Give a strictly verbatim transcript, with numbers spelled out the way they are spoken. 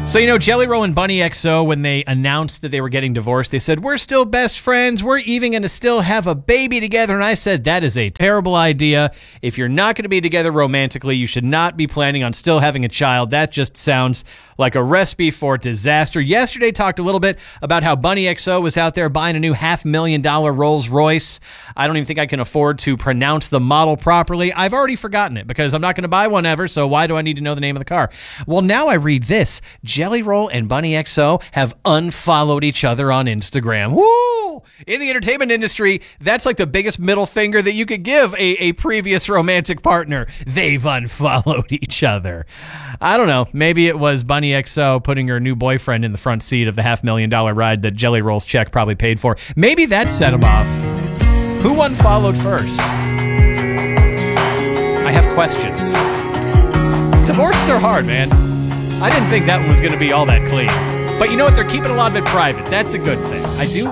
So, you know, Jelly Roll and Bunny X O, when they announced that they were getting divorced, they said, we're still best friends. We're even going to still have a baby together. And I said, that is a terrible idea. If you're not going to be together romantically, you should not be planning on still having a child. That just sounds like a recipe for disaster. Yesterday, talked a little bit about how Bunny X O was out there buying a new half million dollar Rolls Royce. I don't even think I can afford to pronounce the model properly. I've already forgotten it because I'm not going to buy one ever. So why do I need to know the name of the car? Well, now I read this. Jelly Roll and Bunny X O have unfollowed each other on Instagram. Woo! In the entertainment industry, that's like the biggest middle finger that you could give a, a previous romantic partner. They've unfollowed each other. I don't know. Maybe it was Bunny X O putting her new boyfriend in the front seat of the half million dollar ride that Jelly Roll's check probably paid for. Maybe that set him off. Who unfollowed first? I have questions. Divorces are hard, man. I didn't think that one was going to be all that clean. But you know what? They're keeping a lot of it private. That's a good thing. I do